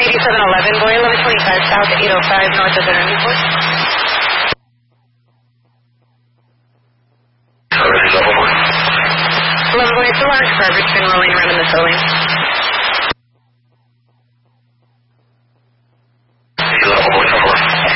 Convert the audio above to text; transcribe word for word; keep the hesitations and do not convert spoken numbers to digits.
eighty-seven eleven, boy eleven twenty-five south, eight oh five north of Interview Point. eleven boy, it's a large garbage bin rolling around in the building.